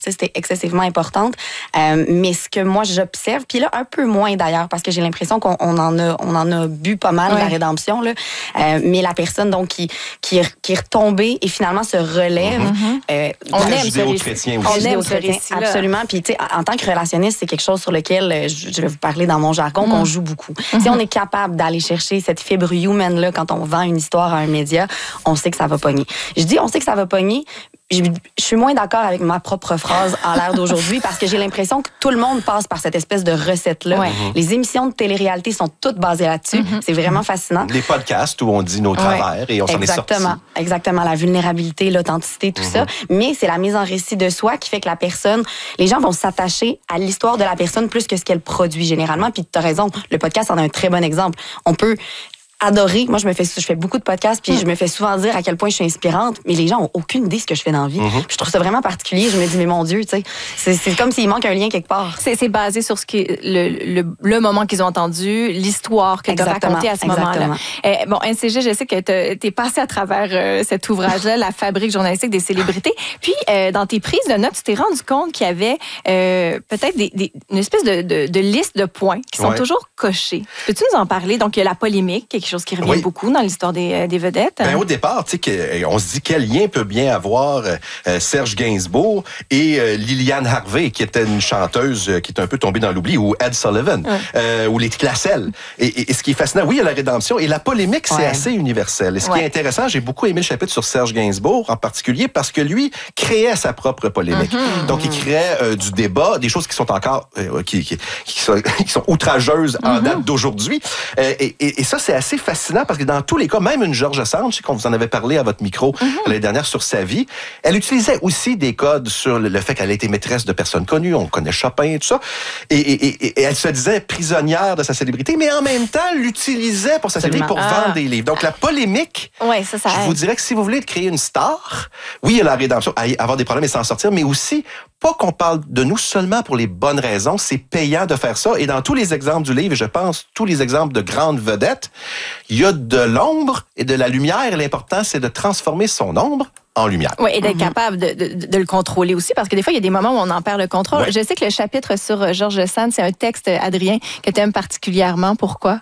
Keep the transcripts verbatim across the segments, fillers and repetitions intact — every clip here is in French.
C'était excessivement importante. Euh, mais ce que moi, j'observe, puis là, un peu moins d'ailleurs, parce que j'ai l'impression qu'on on en, a, on en a bu pas mal, ouais. la rédemption. Là. Euh, mais la personne donc qui, qui, est, qui est retombée et finalement se relève. Mm-hmm. Euh, on aime ce récit. On aime ce récit, absolument. Puis, tu sais, en tant que relationniste, c'est quelque chose sur lequel, je vais vous parler dans mon jargon, mm-hmm. qu'on joue beaucoup. Mm-hmm. Si on est capable d'aller chercher cette fibre humaine-là quand on vend une histoire à un média, on sait que ça va pogner. Je dis on sait que ça va pogner. Je, je suis moins d'accord avec ma propre phrase à l'ère d'aujourd'hui parce que j'ai l'impression que tout le monde passe par cette espèce de recette-là. Ouais. Mm-hmm. Les émissions de télé-réalité sont toutes basées là-dessus. Mm-hmm. C'est vraiment fascinant. Les podcasts où on dit nos travers ouais. et on s'en est sorti. Exactement. Exactement. La vulnérabilité, l'authenticité, tout mm-hmm. ça. Mais c'est la mise en récit de soi qui fait que la personne, les gens vont s'attacher à l'histoire de la personne plus que ce qu'elle produit généralement. Puis tu as raison, le podcast en a un très bon exemple. On peut adoré. Moi, je me fais, je fais beaucoup de podcasts, puis mm. je me fais souvent dire à quel point je suis inspirante, mais les gens ont aucune idée de ce que je fais dans la vie. Mm-hmm. Je trouve ça vraiment particulier. Je me dis, mais mon Dieu, tu sais, c'est, c'est comme s'il manque un lien quelque part. C'est, c'est basé sur ce qui, le, le, le moment qu'ils ont entendu, l'histoire que tu as racontée à ce moment-là. Euh, bon, N C G, je sais que tu es passé à travers euh, cet ouvrage-là, La fabrique journalistique des célébrités. Puis, euh, dans tes prises de notes, tu t'es rendu compte qu'il y avait euh, peut-être des, des, une espèce de, de, de liste de points qui sont ouais. toujours cochés. Peux-tu nous en parler? Donc, il y a la polémique, quelque chose qui revient oui. beaucoup dans l'histoire des, des vedettes. Ben, au départ, tu sais, on se dit quel lien peut bien avoir euh, Serge Gainsbourg et euh, Liliane Harvey, qui était une chanteuse euh, qui est un peu tombée dans l'oubli, ou Ed Sullivan, ouais. euh, ou les Classel. Et, et, et ce qui est fascinant, oui, il y a la rédemption, et la polémique, c'est ouais. assez universel. Et ce ouais. qui est intéressant, j'ai beaucoup aimé le chapitre sur Serge Gainsbourg, en particulier, parce que lui créait sa propre polémique. Mm-hmm. Donc, il créait euh, du débat, des choses qui sont encore, euh, qui, qui, qui, sont, qui sont outrageuses mm-hmm. en date d'aujourd'hui. Euh, et, et, et ça, c'est assez fascinant, parce que dans tous les cas, même une George Sand, je sais qu'on vous en avait parlé à votre micro mm-hmm. l'année dernière sur sa vie, elle utilisait aussi des codes sur le, le fait qu'elle a été maîtresse de personnes connues, on connaît Chopin et tout ça, et, et, et, et elle se disait prisonnière de sa célébrité, mais en même temps, l'utilisait pour sa célébrité pour ah. vendre des livres. Donc, la polémique, ouais, ça, ça je vous dirais que si vous voulez créer une star, oui, il y a la rédemption, avoir des problèmes et s'en sortir, mais aussi, pas qu'on parle de nous seulement pour les bonnes raisons, c'est payant de faire ça. Et dans tous les exemples du livre, et je pense tous les exemples de grandes vedettes, il y a de l'ombre et de la lumière. Et l'important, c'est de transformer son ombre en lumière. Oui, et d'être mm-hmm. capable de, de, de le contrôler aussi, parce que des fois, il y a des moments où on en perd le contrôle. Ouais. Je sais que le chapitre sur George Sand, c'est un texte, Adrien, que tu aimes particulièrement. Pourquoi?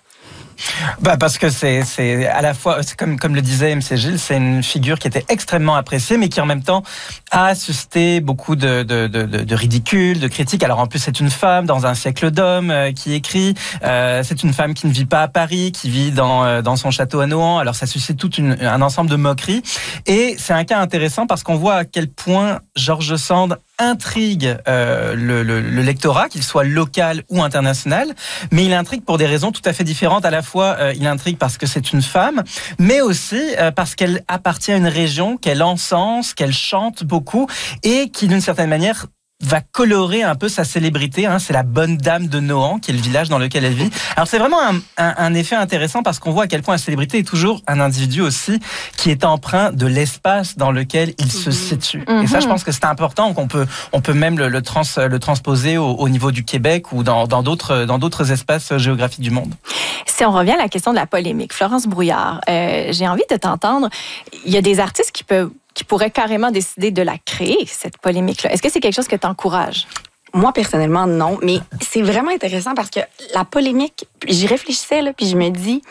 Bah parce que c'est c'est à la fois c'est comme comme le disait M C Gilles, c'est une figure qui était extrêmement appréciée, mais qui en même temps a suscité beaucoup de de de, de ridicule, de critiques. Alors en plus c'est une femme dans un siècle d'hommes euh, qui écrit. Euh, c'est une femme qui ne vit pas à Paris, qui vit dans euh, dans son château à Nohant. Alors ça suscite tout une, un ensemble de moqueries. Et c'est un cas intéressant parce qu'on voit à quel point George Sand intrigue euh, le, le, le lectorat, qu'il soit local ou international, mais il intrigue pour des raisons tout à fait différentes. À la fois, euh, il intrigue parce que c'est une femme, mais aussi euh, parce qu'elle appartient à une région qu'elle encense, qu'elle chante beaucoup et qui, d'une certaine manière, va colorer un peu sa célébrité. Hein. C'est la bonne dame de Nohant, qui est le village dans lequel elle vit. Alors c'est vraiment un, un, un effet intéressant parce qu'on voit à quel point la célébrité est toujours un individu aussi qui est empreint de l'espace dans lequel il se situe. Mm-hmm. Et ça, je pense que c'est important, qu'on peut, on peut même le, le, trans, le transposer au, au niveau du Québec ou dans, dans, d'autres, dans d'autres espaces géographiques du monde. Si on revient à la question de la polémique, Florence Brouillard, euh, j'ai envie de t'entendre. Il y a des artistes qui peuvent qui pourrait carrément décider de la créer, cette polémique-là. Est-ce que c'est quelque chose que tu encourages? Moi, personnellement, non. Mais c'est vraiment intéressant parce que la polémique, j'y réfléchissais, là, puis je me dis...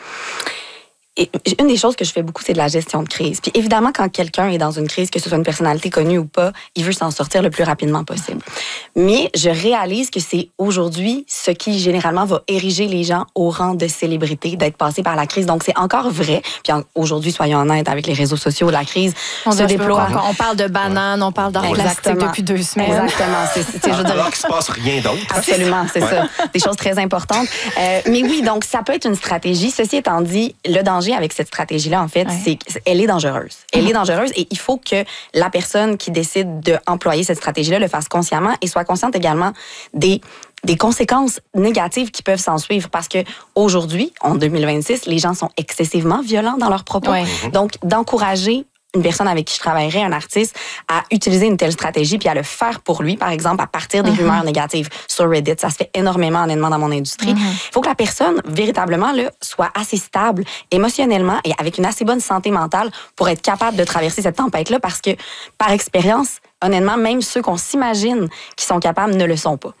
Et une des choses que je fais beaucoup, c'est de la gestion de crise. Puis évidemment, quand quelqu'un est dans une crise, que ce soit une personnalité connue ou pas, il veut s'en sortir le plus rapidement possible. Mais je réalise que c'est aujourd'hui ce qui, généralement, va ériger les gens au rang de célébrité, d'être passé par la crise. Donc, c'est encore vrai. Puis aujourd'hui, soyons honnêtes, avec les réseaux sociaux, la crise on se déploie. On parle de bananes, on parle d'art plastique depuis deux semaines. Exactement. C'est, c'est, je Alors qu'il se passe rien d'autre. Absolument, c'est ouais. ça. Des choses très importantes. Euh, mais oui, donc, ça peut être une stratégie. Ceci étant dit, le danger avec cette stratégie-là, en fait, ouais. c'est qu'elle est dangereuse. Elle mmh. est dangereuse et il faut que la personne qui décide d'employer cette stratégie-là le fasse consciemment et soit consciente également des des conséquences négatives qui peuvent s'en suivre parce que aujourd'hui, en deux mille vingt-six, les gens sont excessivement violents dans leurs propos. Ouais. Mmh. Donc, d'encourager une personne avec qui je travaillerais, un artiste, à utiliser une telle stratégie puis à le faire pour lui, par exemple, à partir des mm-hmm. rumeurs négatives sur Reddit. Ça se fait énormément, honnêtement, dans mon industrie. Il mm-hmm. faut que la personne, véritablement, là, soit assez stable émotionnellement et avec une assez bonne santé mentale pour être capable de traverser cette tempête-là parce que, par expérience, honnêtement, même ceux qu'on s'imagine qui sont capables ne le sont pas.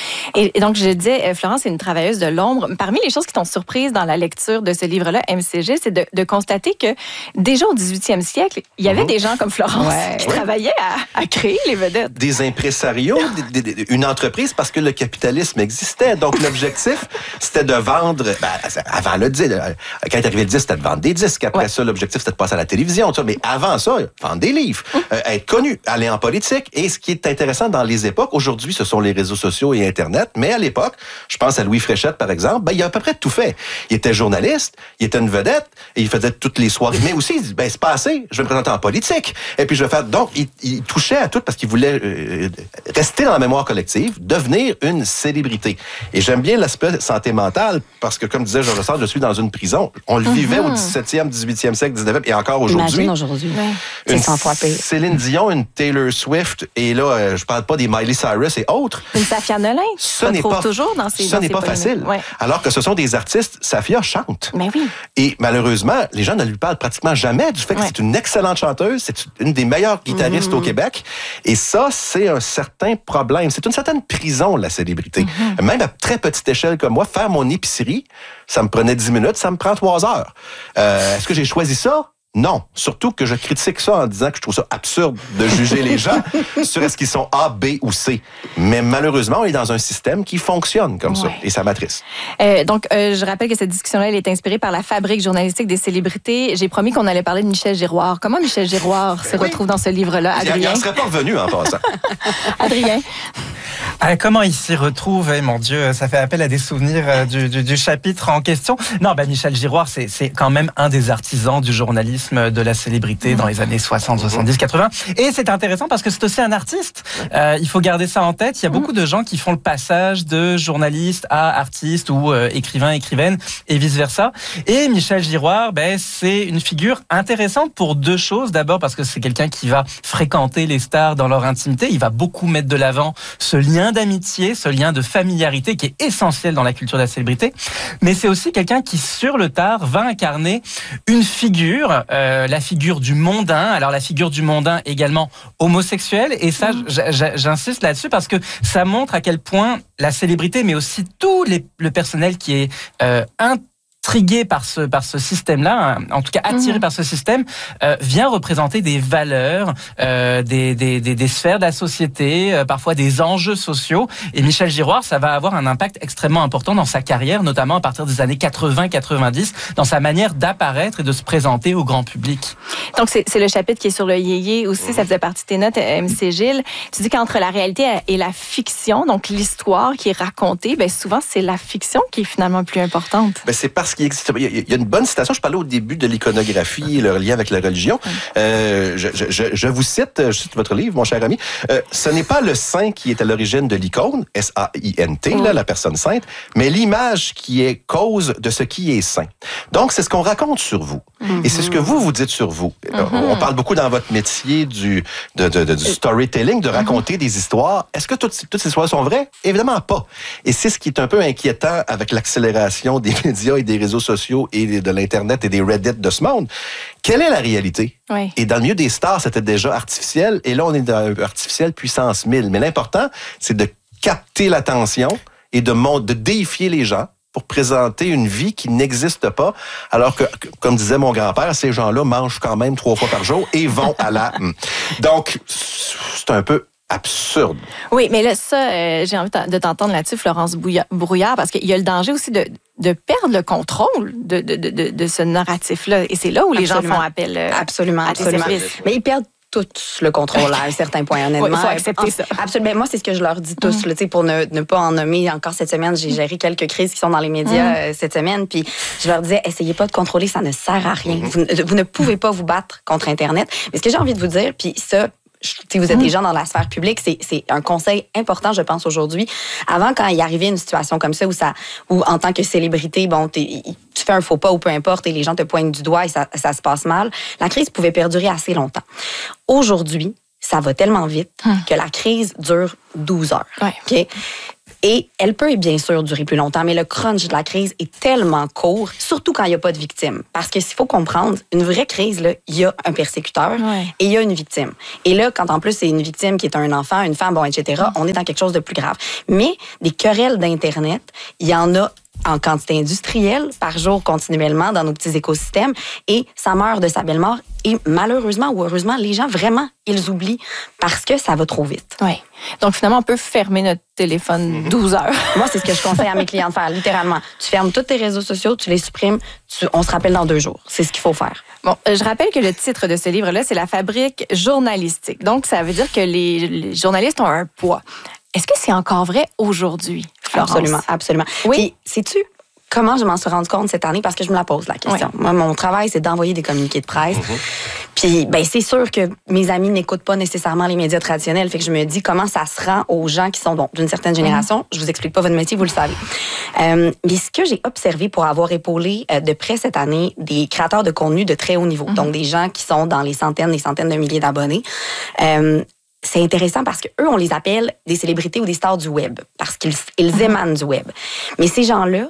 Et donc, je disais, Florence est une travailleuse de l'ombre. Parmi les choses qui t'ont surprise dans la lecture de ce livre-là, M C G, c'est de, de constater que déjà au dix-huitième siècle, il y avait mm-hmm. des gens comme Florence ouais. qui ouais. travaillaient à, à créer les vedettes. Des impresarios, des, des, une entreprise parce que le capitalisme existait. Donc, l'objectif, c'était de vendre, ben, avant le disque, quand est arrivé le disque, c'était de vendre des disques. Après ouais. ça, l'objectif, c'était de passer à la télévision. Tout ça. Mais avant ça, vendre des livres, mm. euh, être connu, aller en politique. Et ce qui est intéressant dans les époques, aujourd'hui, ce sont les réseaux sociaux et Internet, mais à l'époque, je pense à Louis Fréchette, par exemple, ben, il a à peu près tout fait. Il était journaliste, il était une vedette, et il faisait toutes les soirées, mais aussi, il dit, ben, c'est pas assez, je vais me présenter en politique, et puis je vais faire... Donc, il, il touchait à tout parce qu'il voulait euh, rester dans la mémoire collective, devenir une célébrité. Et j'aime bien l'aspect santé mentale, parce que, comme disait Georges Sand, je suis dans une prison. On le mm-hmm. vivait au dix-septième, dix-huitième siècle, dix-neuvième, et encore aujourd'hui. Imagine aujourd'hui. Ouais. C'est cent fois pire. Céline Dion, une Taylor Swift, et là, euh, je parle pas des Miley Cyrus et autres. Une Safia Nolin. Ce n'est pas, toujours dans ces, ce dans n'est ces pas facile. Ouais. Alors que ce sont des artistes, Safia chante. Mais oui. Et malheureusement, les gens ne lui parlent pratiquement jamais du fait que ouais. c'est une excellente chanteuse, c'est une des meilleures guitaristes mm-hmm. au Québec. Et ça, c'est un certain problème. C'est une certaine prison, la célébrité. Mm-hmm. Même à très petite échelle comme moi, faire mon épicerie, ça me prenait dix minutes, ça me prend trois heures. Euh, est-ce que j'ai choisi ça? Non. Surtout que je critique ça en disant que je trouve ça absurde de juger les gens sur est-ce qu'ils sont A, B ou C. Mais malheureusement, on est dans un système qui fonctionne comme ouais. ça. Et ça m'attriste. Euh, donc, euh, je rappelle que cette discussion-là, elle est inspirée par la Fabrique journalistique des célébrités. J'ai promis qu'on allait parler de Michel Giroir. Comment Michel Giroir se oui. retrouve dans ce livre-là, Adrien? Il n'en serait pas revenu en passant. Adrien? Ah, comment il s'y retrouve? Eh, mon Dieu, ça fait appel à des souvenirs euh, du, du, du chapitre en question. Non, ben, Michel Giroir, c'est, c'est quand même un des artisans du journalisme de la célébrité mmh. dans les années soixante, soixante-dix, quatre-vingts. Et c'est intéressant parce que c'est aussi un artiste. Euh, il faut garder ça en tête. Il y a mmh. beaucoup de gens qui font le passage de journaliste à artiste ou euh, écrivain, écrivaine et vice-versa. Et Michel Giroir, ben, c'est une figure intéressante pour deux choses. D'abord parce que c'est quelqu'un qui va fréquenter les stars dans leur intimité. Il va beaucoup mettre de l'avant ce lien d'amitié, ce lien de familiarité qui est essentiel dans la culture de la célébrité. Mais c'est aussi quelqu'un qui, sur le tard, va incarner une figure, euh, la figure du mondain. Alors, la figure du mondain également homosexuelle. Et ça, mmh. j'insiste là-dessus parce que ça montre à quel point la célébrité, mais aussi tout les, le personnel qui est euh, intrigué par ce, par ce système-là, en tout cas attiré mmh. par ce système, euh, vient représenter des valeurs, euh, des, des, des, des sphères de la société, euh, parfois des enjeux sociaux. Et Michel Giroir, ça va avoir un impact extrêmement important dans sa carrière, notamment à partir des années quatre-vingts quatre-vingt-dix, dans sa manière d'apparaître et de se présenter au grand public. Donc, c'est, c'est le chapitre qui est sur le yéyé aussi, mmh. ça faisait partie de tes notes, M C Gilles. Tu dis qu'entre la réalité et la fiction, donc l'histoire qui est racontée, ben souvent, c'est la fiction qui est finalement plus importante. Ben, c'est parce qu'il existe. Il y a une bonne citation. Je parlais au début de l'iconographie et le lien avec la religion. Euh, je, je, je vous cite, je cite votre livre, mon cher ami. Euh, ce n'est pas le saint qui est à l'origine de l'icône, S A I N T, là, la personne sainte, mais l'image qui est cause de ce qui est saint. Donc, c'est ce qu'on raconte sur vous. Mm-hmm. Et c'est ce que vous, vous dites sur vous. Mm-hmm. On parle beaucoup dans votre métier du, de, de, de, du storytelling, de raconter mm-hmm. des histoires. Est-ce que toutes, toutes ces histoires sont vraies? Évidemment pas. Et c'est ce qui est un peu inquiétant avec l'accélération des médias et des réseaux sociaux et de l'Internet et des Reddit de ce monde. Quelle est la réalité? Oui. Et dans le milieu des stars, c'était déjà artificiel. Et là, on est dans un artificiel puissance mille. Mais l'important, c'est de capter l'attention et de, de déifier les gens pour présenter une vie qui n'existe pas, alors que, comme disait mon grand-père, ces gens-là mangent quand même trois fois par jour et vont à la... Donc, c'est un peu absurde. Oui, mais là, ça, euh, j'ai envie de t'entendre là-dessus, Florence Brouillard, parce qu'il y a le danger aussi de, de perdre le contrôle de, de, de, de ce narratif-là. Et c'est là où les absolument. gens font appel euh, absolument, à absolument. tes services. Mais ils perdent tous le contrôle à un certain point, honnêtement. Il faut accepter ça. Absolument. Moi, c'est ce que je leur dis tous, mm. là, pour ne, ne pas en nommer. Encore cette semaine, j'ai géré quelques crises qui sont dans les médias mm. euh, cette semaine, puis je leur disais, essayez pas de contrôler, ça ne sert à rien. Mm. Vous, vous ne pouvez pas vous battre contre Internet. Mais ce que j'ai envie de vous dire, puis ça, si vous êtes des gens dans la sphère publique, c'est, c'est un conseil important, je pense, aujourd'hui. Avant, quand il arrivait une situation comme ça, où, ça, où en tant que célébrité, bon, tu fais un faux pas ou peu importe, et les gens te pointent du doigt et ça, ça se passe mal, la crise pouvait perdurer assez longtemps. Aujourd'hui, ça va tellement vite hum. que la crise dure douze heures. Ouais. Okay? Et elle peut bien sûr durer plus longtemps, mais le crunch de la crise est tellement court, surtout quand il n'y a pas de victime. Parce que s'il faut comprendre, une vraie crise, là, il y a un persécuteur ouais. et il y a une victime. Et là, quand en plus c'est une victime qui est un enfant, une femme, bon, et cetera, on est dans quelque chose de plus grave. Mais des querelles d'Internet, il y en a en quantité industrielle par jour continuellement dans nos petits écosystèmes et ça meurt de sa belle mort. Et malheureusement ou heureusement, les gens, vraiment, ils oublient parce que ça va trop vite. Oui. Donc, finalement, on peut fermer notre téléphone douze heures. Moi, c'est ce que je conseille à mes clients de faire, littéralement. Tu fermes tous tes réseaux sociaux, tu les supprimes, tu, on se rappelle dans deux jours. C'est ce qu'il faut faire. Bon, je rappelle que le titre de ce livre-là, c'est « La fabrique journalistique ». Donc, ça veut dire que les, les journalistes ont un poids. Est-ce que c'est encore vrai aujourd'hui, Florence? Absolument, absolument. Oui. Puis, sais-tu comment je m'en suis rendu compte cette année? Parce que je me la pose, la question. Oui. Moi, mon travail, c'est d'envoyer des communiqués de presse. Mm-hmm. Puis, ben, c'est sûr que mes amis n'écoutent pas nécessairement les médias traditionnels. Fait que je me dis comment ça se rend aux gens qui sont bon, d'une certaine génération. Mm-hmm. Je vous explique pas votre métier, vous le savez. Euh, mais ce que j'ai observé pour avoir épaulé euh, de près cette année des créateurs de contenu de très haut niveau, mm-hmm. donc des gens qui sont dans les centaines, les centaines de milliers d'abonnés, euh, c'est intéressant parce qu'eux, on les appelle des célébrités ou des stars du web, parce qu'ils ils émanent du web. Mais ces gens-là,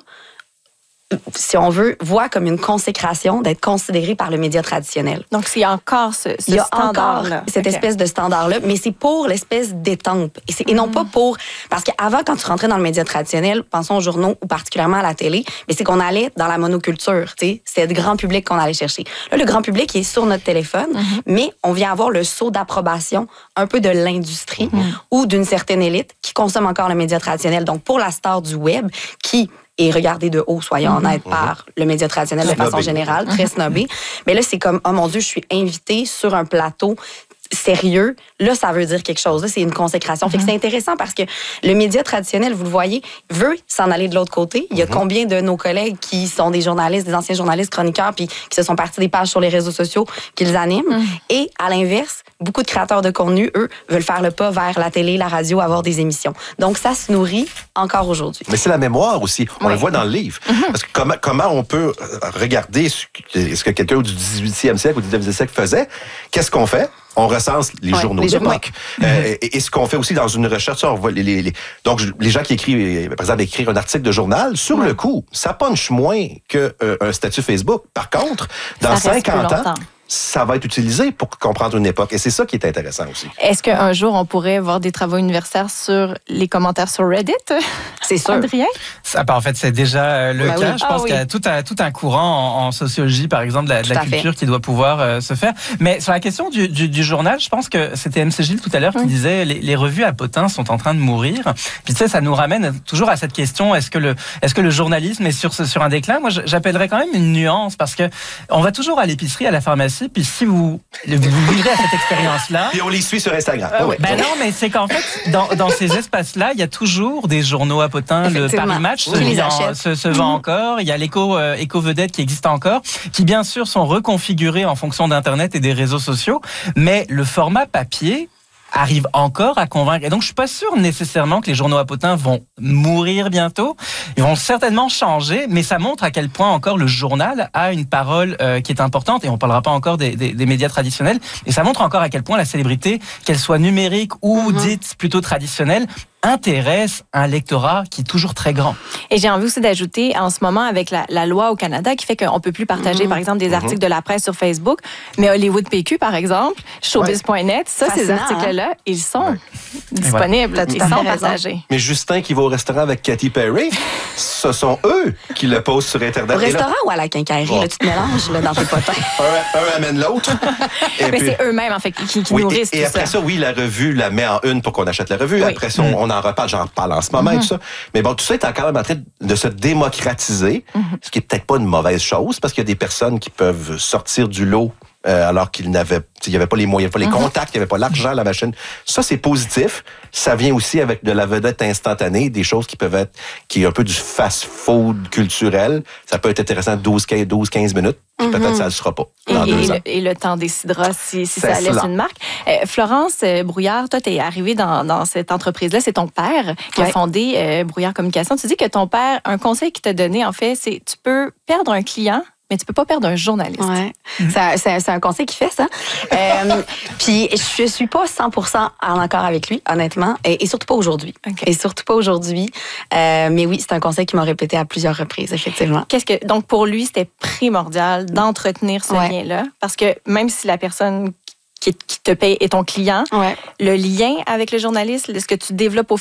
si on veut, voient comme une consécration d'être considérés par le média traditionnel. Donc, il y a encore ce, ce il y a standard-là. Encore cette okay. espèce de standard-là, mais c'est pour l'espèce d'étampe. Et, c'est, et non mm. pas pour... Parce qu'avant, quand tu rentrais dans le média traditionnel, pensons aux journaux ou particulièrement à la télé, mais c'est qu'on allait dans la monoculture. Tu sais, c'était le grand public qu'on allait chercher. Là, le grand public il est sur notre téléphone, mm-hmm. mais on vient avoir le saut d'approbation un peu de l'industrie mm. ou d'une certaine élite qui consomme encore le média traditionnel. Donc, pour la star du web, qui... et regardé de haut, soyons mm-hmm. honnêtes, par le média traditionnel de façon générale, très snobé. Mais là, c'est comme, oh mon Dieu, je suis invitée sur un plateau sérieux. Là, ça veut dire quelque chose. Là, c'est une consécration. Mm-hmm. Fait que c'est intéressant parce que le média traditionnel, vous le voyez, veut s'en aller de l'autre côté. Il y a mm-hmm. combien de nos collègues qui sont des journalistes, des anciens journalistes chroniqueurs, puis qui se sont partis des pages sur les réseaux sociaux qu'ils animent. Mm-hmm. Et à l'inverse, beaucoup de créateurs de contenu, eux, veulent faire le pas vers la télé, la radio, avoir des émissions. Donc, ça se nourrit encore aujourd'hui. Mais c'est la mémoire aussi. On oui. le voit dans le livre. Mm-hmm. Parce que comment, comment on peut regarder ce que quelqu'un du dix-huitième siècle ou du dix-neuvième siècle faisait? Qu'est-ce qu'on fait? On recense les ouais, journaux d'époque. Euh, et, et ce qu'on fait aussi dans une recherche, on voit les, les, les, donc les gens qui écrivent, par exemple, écrire un article de journal, sur ouais. le coup, ça punch moins qu'un euh, statut Facebook. Par contre, dans cinquante ans, ça va être utilisé pour comprendre une époque. Et c'est ça qui est intéressant aussi. Est-ce qu'un jour, on pourrait voir des travaux universitaires sur les commentaires sur Reddit? C'est sûr. Adrien? Ça, en fait, c'est déjà le bah cas. Oui. Je pense ah, qu'il y a oui. tout un, tout un courant en, en sociologie, par exemple, de la, de la culture fait. qui doit pouvoir euh, se faire. Mais sur la question du, du, du journal, je pense que c'était M C Gilles tout à l'heure qui oui. disait les, les revues à potins sont en train de mourir. Puis tu sais, ça nous ramène toujours à cette question, est-ce que le, est-ce que le journalisme est sur, sur un déclin? Moi, j'appellerais quand même une nuance parce que on va toujours à l'épicerie, à la pharmacie, puis si vous, vous vivrez à cette expérience-là... Puis on les suit sur Instagram. Euh, ouais. Ben non, mais c'est qu'en fait, dans, dans ces espaces-là, il y a toujours des journaux à potins. Le Paris Match oui, se, se, se vend mmh. encore. Il y a l'éco, euh, éco-vedette qui existe encore, qui bien sûr sont reconfigurés en fonction d'Internet et des réseaux sociaux. Mais le format papier arrive encore à convaincre. Et donc, je suis pas sûr nécessairement que les journaux à potins vont mourir bientôt. Ils vont certainement changer, mais ça montre à quel point encore le journal a une parole euh, qui est importante. Et on parlera pas encore des, des, des médias traditionnels. Et ça montre encore à quel point la célébrité, qu'elle soit numérique ou mm-hmm. dite plutôt traditionnelle, intéresse un lectorat qui est toujours très grand. Et j'ai envie aussi d'ajouter, en ce moment, avec la, la loi au Canada qui fait qu'on ne peut plus partager, mmh. par exemple, des mmh. articles de la presse sur Facebook, mais Hollywood P Q, par exemple, showbiz point net, ça, Fascinant, ces articles-là, hein? ils sont ouais. disponibles, ouais. ils sont partagés. Mais Justin qui va au restaurant avec Katy Perry, ce sont eux qui le posent sur Internet. Au restaurant là, ou à la quincaillerie, bon. là, tu te mélanges là, dans tes potins. un, un amène l'autre. Et mais puis, c'est eux-mêmes, en fait, qui, qui oui, nourrissent et, tout et après ça. ça, oui, la revue la met en une pour qu'on achète la revue. Oui. Après ça, on, on en reparle, j'en parle en ce moment mm-hmm. et tout ça. Mais bon, tout ça est quand même en train de se démocratiser, mm-hmm. ce qui est peut-être pas une mauvaise chose, parce qu'il y a des personnes qui peuvent sortir du lot euh, alors qu'ils n'avaient, il n'y avait pas les moyens, pas les mm-hmm. contacts, il n'y avait pas l'argent, la machine. Ça, c'est positif. Ça vient aussi avec de la vedette instantanée, des choses qui peuvent être, qui est un peu du fast-food culturel. Ça peut être intéressant douze quinze minutes. Puis mm-hmm. peut-être ça ne le sera pas dans et, deux et ans. Le, et le temps décidera si, si ça laisse cela. Une marque. Euh, Florence euh, Brouillard, toi, tu es arrivée dans, dans cette entreprise-là. C'est ton père qui ouais. a fondé euh, Brouillard Communication. Tu dis que ton père, un conseil qu'il t'a donné, en fait, c'est tu peux perdre un client, mais tu peux pas perdre un journaliste. Ouais. C'est, c'est, c'est un conseil qui fait ça. Euh, puis je suis pas cent pour cent en accord avec lui, honnêtement, et, et surtout pas aujourd'hui. Okay. Et surtout pas aujourd'hui. Euh, mais oui, c'est un conseil qu'il m'a répété à plusieurs reprises, effectivement. Qu'est-ce que donc pour lui, c'était primordial d'entretenir ce ouais. lien-là, parce que même si la personne qui te paye est ton client, ouais. le lien avec le journaliste, ce que tu développes au